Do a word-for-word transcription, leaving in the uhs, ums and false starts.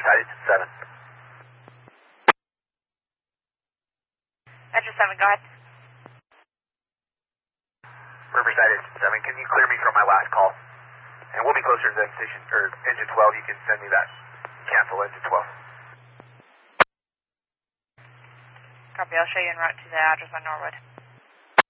Riverside, engine seven. Engine seven, go ahead. Riverside, engine seven, can you clear me from my last call? And we'll be closer to that station, or engine twelve, you can send me that. Cancel engine twelve. Copy, I'll show you en route to the address on Norwood.